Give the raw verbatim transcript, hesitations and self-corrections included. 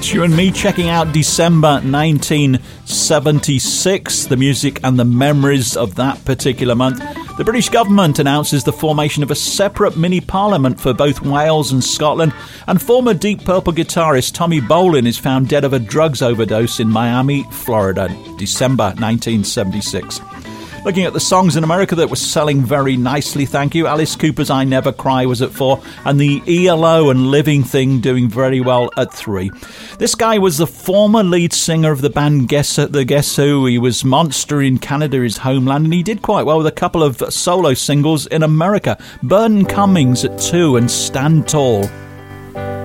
That's you and me checking out December nineteen seventy-six, the music and the memories of that particular month. The British government announces the formation of a separate mini-parliament for both Wales and Scotland, and former Deep Purple guitarist Tommy Bolin is found dead of a drugs overdose in Miami, Florida, December nineteen seventy-six. Looking at the songs in America that were selling very nicely, thank you. Alice Cooper's I Never Cry was at four, and the E L O and Living Thing doing very well at three. This guy was the former lead singer of the band Guess, the Guess Who. He was Monster in Canada, his homeland, and he did quite well with a couple of solo singles in America. Burton Cummings at two and Stand Tall.